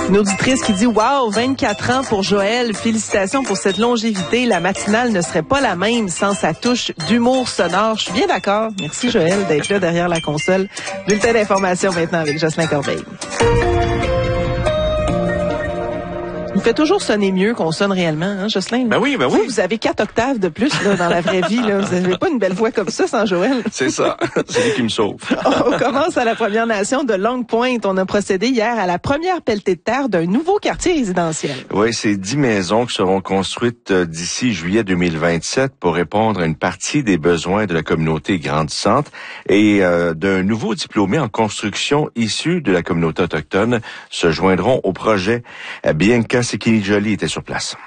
Une auditrice qui dit « Wow, 24 ans pour Joël. Félicitations pour cette longévité. La matinale ne serait pas la même sans sa touche d'humour sonore. » Je suis bien d'accord. Merci Joël d'être là derrière la console. Bulletin d'information maintenant avec Jocelyn Corbeil. Il fait toujours sonner mieux qu'on sonne réellement, hein, Jocelyn? Ben oui. Vous avez 4 octaves de plus là, dans la vraie vie. Là. Vous n'avez pas une belle voix comme ça sans Joël. C'est ça. C'est lui qui me sauve. On commence à la Première Nation de Longue Pointe. On a procédé hier à la première pelletée de terre d'un nouveau quartier résidentiel. Oui, c'est 10 maisons qui seront construites d'ici juillet 2027 pour répondre à une partie des besoins de la communauté grandissante et d'un nouveau diplômé en construction issu de la communauté autochtone se joindront au projet. Bianca Sekini-Joly était sur place.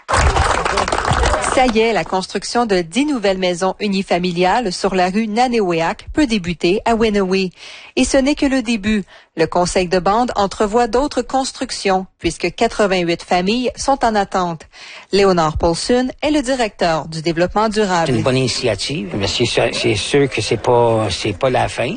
Ça y est, la construction de 10 nouvelles maisons unifamiliales sur la rue Nanéouéac peut débuter à Wenowee. Et ce n'est que le début. Le conseil de bande entrevoit d'autres constructions, puisque 88 familles sont en attente. Léonard Paulson est le directeur du développement durable. C'est une bonne initiative, mais c'est sûr que c'est pas la fin.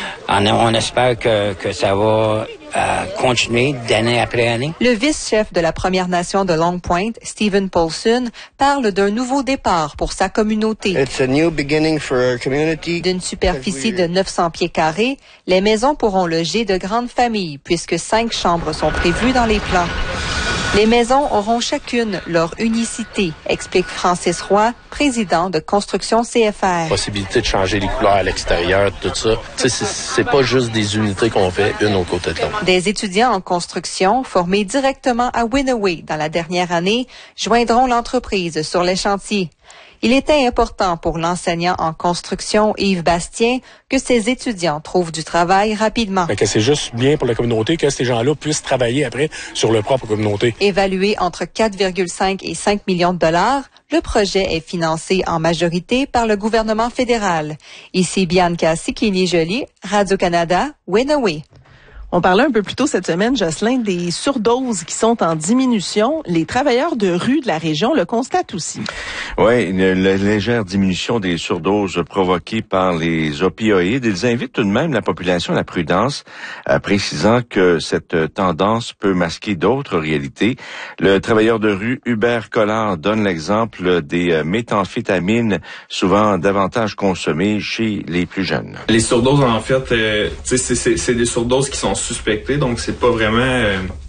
On espère que ça va continuer d'année après année. Le vice-chef de la Première Nation de Longue Pointe, Stephen Paulson, parle d'un nouveau départ pour sa communauté. It's a new beginning for our community. D'une superficie de 900 pieds carrés, les maisons pourront loger de grandes familles, puisque 5 chambres sont prévues dans les plans. Les maisons auront chacune leur unicité, explique Francis Roy, président de Construction CFR. Possibilité de changer les couleurs à l'extérieur, tout ça. Tu sais, c'est pas juste des unités qu'on fait une au côté de l'autre. Des étudiants en construction formés directement à Wenowee dans la dernière année joindront l'entreprise sur les chantiers. Il était important pour l'enseignant en construction Yves Bastien que ses étudiants trouvent du travail rapidement. Que c'est juste bien pour la communauté que ces gens-là puissent travailler après sur leur propre communauté. Évalué entre 4,5 et 5 millions de dollars, le projet est financé en majorité par le gouvernement fédéral. Ici Bianca Sekini-Joly, Radio-Canada, Wenowee. On parlait un peu plus tôt cette semaine, Jocelyn, des surdoses qui sont en diminution. Les travailleurs de rue de la région le constatent aussi. Oui, une légère diminution des surdoses provoquées par les opioïdes. Ils invitent tout de même la population à la prudence, précisant que cette tendance peut masquer d'autres réalités. Le travailleur de rue Hubert Collard donne l'exemple des méthamphétamines, souvent davantage consommées chez les plus jeunes. Les surdoses, en fait, c'est des surdoses qui sont suspectés, donc c'est pas vraiment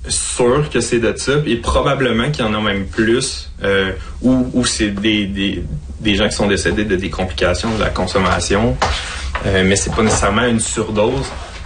sûr que c'est de ça, et probablement qu'il y en a même plus, ou c'est des gens qui sont décédés de des complications de la consommation, mais c'est pas nécessairement une surdose.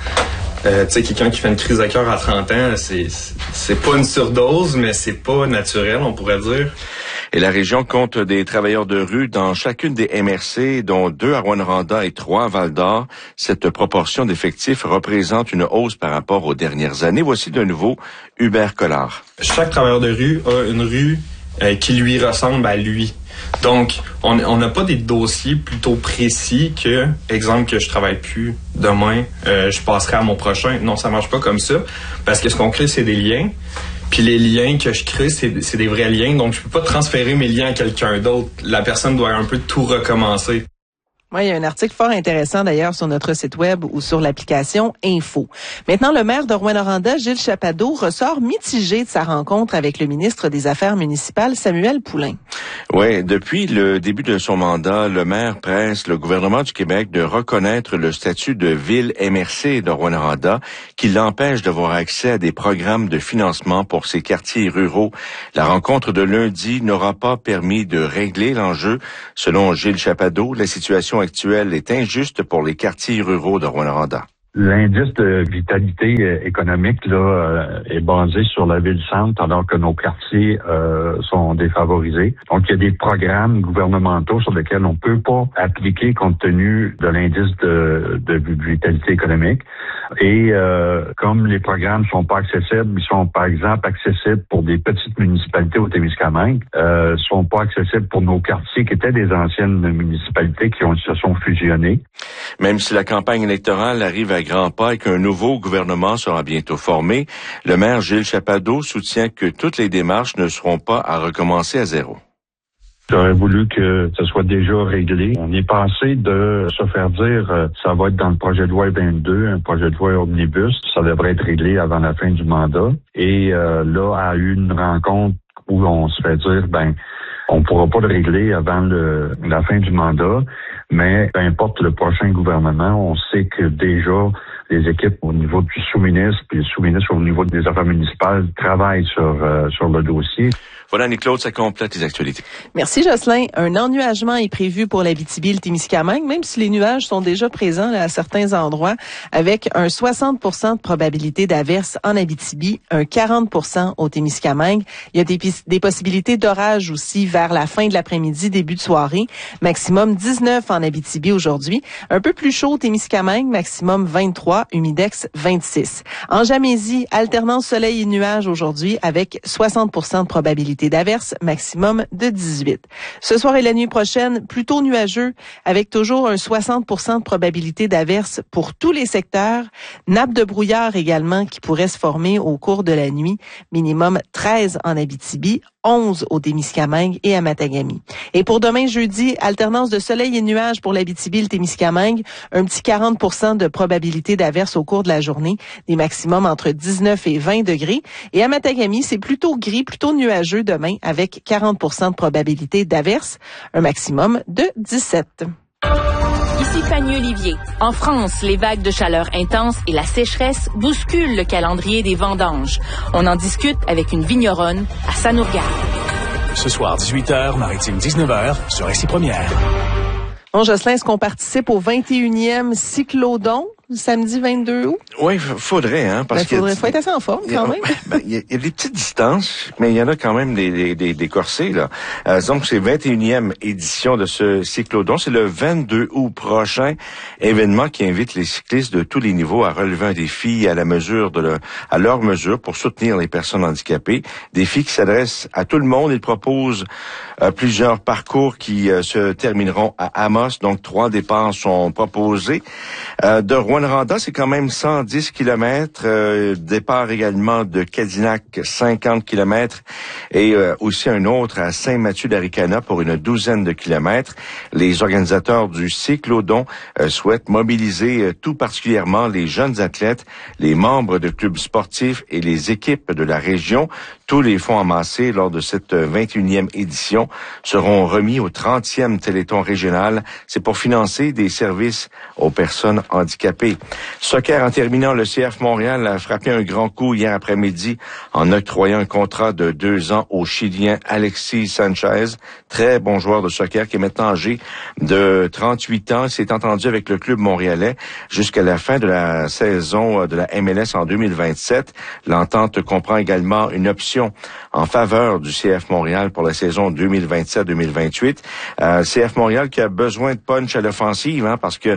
Tu sais, quelqu'un qui fait une crise de cœur à 30 ans, c'est pas une surdose, mais c'est pas naturel, on pourrait dire. Et la région compte des travailleurs de rue dans chacune des MRC, dont 2 à Rouyn-Noranda et 3 à Val-d'Or. Cette proportion d'effectifs représente une hausse par rapport aux dernières années. Voici de nouveau Hubert Collard. Chaque travailleur de rue a une rue qui lui ressemble à lui. Donc, on n'a pas des dossiers plutôt précis que, exemple, que je travaille plus demain, je passerai à mon prochain. Non, ça marche pas comme ça, parce que ce qu'on crée, c'est des liens. Puis les liens que je crée, c'est des vrais liens. Donc, je peux pas transférer mes liens à quelqu'un d'autre. La personne doit un peu tout recommencer. Oui, il y a un article fort intéressant d'ailleurs sur notre site web ou sur l'application Info. Maintenant, le maire de Rouyn-Noranda, Gilles Chapado, ressort mitigé de sa rencontre avec le ministre des Affaires municipales, Samuel Poulin. Oui, depuis le début de son mandat, le maire presse le gouvernement du Québec de reconnaître le statut de ville MRC de Rouyn-Noranda qui l'empêche d'avoir accès à des programmes de financement pour ses quartiers ruraux. La rencontre de lundi n'aura pas permis de régler l'enjeu. Selon Gilles Chapado, la situation actuelle est injuste pour les quartiers ruraux de Rouyn-Noranda. L'indice de vitalité économique là est basé sur la ville-centre alors que nos quartiers sont défavorisés. Donc, il y a des programmes gouvernementaux sur lesquels on peut pas appliquer compte tenu de l'indice de vitalité économique. Et comme les programmes sont pas accessibles, ils sont par exemple accessibles pour des petites municipalités au Témiscamingue, sont pas accessibles pour nos quartiers qui étaient des anciennes municipalités qui se sont fusionnées. Même si la campagne électorale arrive à grands pas et qu'un nouveau gouvernement sera bientôt formé, le maire Gilles Chapado soutient que toutes les démarches ne seront pas à recommencer à zéro. J'aurais voulu que ce soit déjà réglé. On est passé de se faire dire ça va être dans le projet de loi 22, un projet de loi omnibus, ça devrait être réglé avant la fin du mandat. Et là, à une rencontre où on se fait dire, on pourra pas le régler avant la fin du mandat, mais peu importe le prochain gouvernement, on sait que déjà les équipes au niveau du sous-ministre puis le sous-ministre au niveau des affaires municipales travaillent sur le dossier. Voilà, Annie-Claude, ça complète les actualités. Merci, Jocelyn. Un ennuagement est prévu pour l'Abitibi et le Témiscamingue, même si les nuages sont déjà présents là, à certains endroits, avec un 60% de probabilité d'averse en Abitibi, un 40% au Témiscamingue. Il y a des possibilités d'orage aussi vers la fin de l'après-midi, début de soirée. Maximum 19 en Abitibi aujourd'hui. Un peu plus chaud au Témiscamingue, maximum 23, humidex 26. En Jamésie, alternance soleil et nuages aujourd'hui avec 60% de probabilité d'averse, maximum de 18. Ce soir et la nuit prochaine, plutôt nuageux, avec toujours un 60% de probabilité d'averse pour tous les secteurs. Nappe de brouillard également qui pourrait se former au cours de la nuit. Minimum 13 en Abitibi, 11 au Témiscamingue et à Matagami. Et pour demain jeudi, alternance de soleil et nuages pour l'Abitibi et le Témiscamingue, un petit 40% de probabilité d'averse au cours de la journée, des maximums entre 19 et 20 degrés. Et à Matagami, c'est plutôt gris, plutôt nuageux demain avec 40% de probabilité d'averse, un maximum de 17. Ici Fanny Olivier. En France, les vagues de chaleur intenses et la sécheresse bousculent le calendrier des vendanges. On en discute avec une vigneronne à Sanourgade. Ce soir, 18h, Maritime 19h, sur Récit Première. Bon, Jocelyn, est-ce qu'on participe au 21e cyclodon? Le samedi 22 août? Oui, faudrait, parce que faut être assez en forme, quand même. Il y a des petites distances, mais il y en a quand même des corsets, là. Donc, c'est 21e édition de ce cyclodon. C'est le 22 août prochain. Événement qui invite les cyclistes de tous les niveaux à relever un défi à leur mesure pour soutenir les personnes handicapées. Défi qui s'adresse à tout le monde. Il propose plusieurs parcours qui se termineront à Amos. Donc, 3 départs sont proposés. De Rouyn-Noranda, c'est quand même 110 km. Départ également de Cadillac, 50 km. Et aussi un autre à Saint-Mathieu-d'Aricana pour une 12aine de kilomètres. Les organisateurs du cyclodon souhaitent mobiliser tout particulièrement les jeunes athlètes, les membres de clubs sportifs et les équipes de la région. Tous les fonds amassés lors de cette 21e édition seront remis au 30e Téléthon régional. C'est pour financer des services aux personnes handicapées. Soccer, en terminant, le CF Montréal a frappé un grand coup hier après-midi en octroyant un contrat de 2 ans au Chilien Alexis Sanchez, très bon joueur de soccer qui est maintenant âgé de 38 ans. Il s'est entendu avec le club montréalais jusqu'à la fin de la saison de la MLS en 2027. L'entente comprend également une option en faveur du CF Montréal pour la saison 2027-2028. CF Montréal qui a besoin de punch à l'offensive, parce que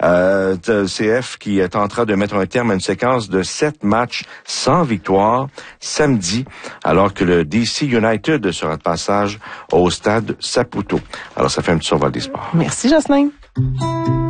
CF qui tentera de mettre un terme à une séquence de 7 matchs sans victoire samedi, alors que le DC United sera de passage au stade Saputo. Alors, ça fait un petit survol des sports. Merci, Jocelyn.